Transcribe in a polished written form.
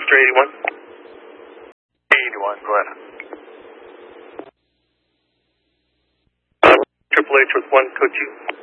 Vector 81. 81, go ahead. Triple H with 1 code 2.